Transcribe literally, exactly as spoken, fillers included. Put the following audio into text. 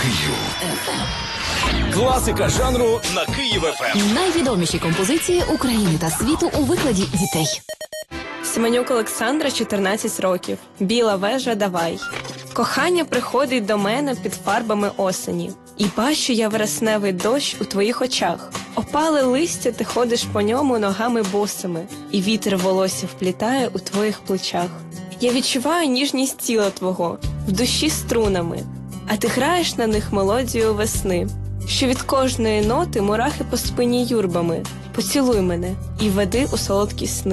Київ. Класика жанру на Київ еф ем. Найвідоміші композиції України та світу у викладі дітей. Семенюк Олександра, чотирнадцять років. Біла вежа, давай. Кохання приходить до мене під фарбами осені. І бачу я вересневий дощ у твоїх очах. Опале листя, ти ходиш по ньому ногами босими. І вітер волосся вплітає у твоїх плечах. Я відчуваю ніжність тіла твого, в душі струнами. А ти граєш на них мелодію весни, що від кожної ноти мурахи по спині юрбами. Поцілуй мене і веди у солодкі сни.